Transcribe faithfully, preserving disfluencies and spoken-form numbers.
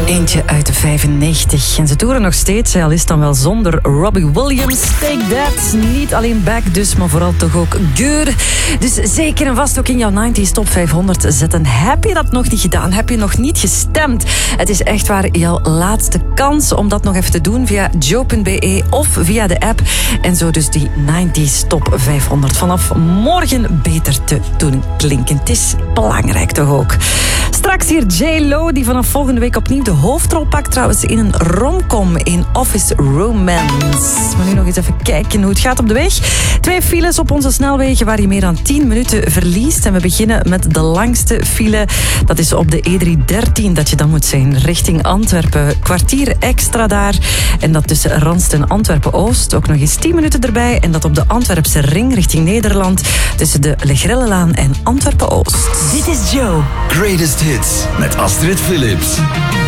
Eentje uit de vijfennegentig. En ze toeren nog steeds, al is het dan wel zonder Robbie Williams. Take That. Niet alleen back dus, maar vooral toch ook geur. Dus zeker en vast ook in jouw nineties Top vijfhonderd zetten. Heb je dat nog niet gedaan? Heb je nog niet gestemd? Het is echt waar jouw laatste kans om dat nog even te doen via joe punt be of via de app. En zo dus die nineties Top vijfhonderd vanaf morgen beter te doen klinken. Het is belangrijk toch ook. Straks hier J-Lo, die vanaf volgende week opnieuw de hoofdrol pakt. Trouwens in een romcom in Office Romance. Maar nu nog eens even kijken hoe het gaat op de weg. Twee files op onze snelwegen waar je meer dan tien minuten verliest. En we beginnen met de langste file. Dat is op de E driehonderddertien dat je dan moet zijn richting Antwerpen. Kwartier extra daar. En dat tussen Randst en Antwerpen-Oost. Ook nog eens tien minuten erbij. En dat op de Antwerpse ring richting Nederland. Tussen de Legrellelaan en Antwerpen-Oost. Dit is Joe. Greatest Hits met Astrid Philips.